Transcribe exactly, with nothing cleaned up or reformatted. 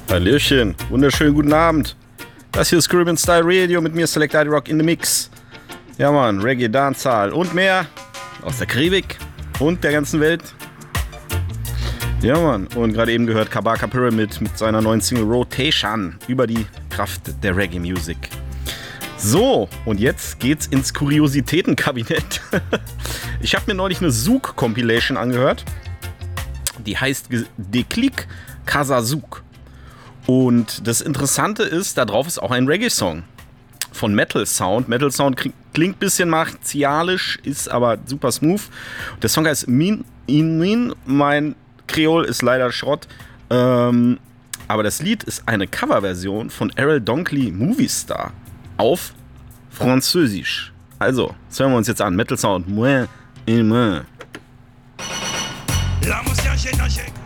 Hallöchen, wunderschönen guten Abend. Das hier ist Caribbean Style Radio mit mir, Select I D Rock in the Mix. Ja man, Reggae, Dancehall und mehr aus der Karibik und der ganzen Welt. Ja man, und gerade eben gehört Kabaka Pyramid mit seiner neuen Single Rotation über die Kraft der Reggae Music. So, und jetzt geht's ins Kuriositätenkabinett. Ich habe mir neulich eine Zouk-Compilation angehört. Die heißt Déclic Casa Zouk. Und das Interessante ist, da drauf ist auch ein Reggae-Song von Metal Sound. Metal Sound klingt ein bisschen martialisch, ist aber super smooth. Der Song heißt Min In Min. Mein Kreol ist leider Schrott. Ähm, aber das Lied ist eine Coverversion von Errol Dunkley Movie Star auf Französisch. Also, das hören wir uns jetzt an. Metal Sound. Moi et moi. La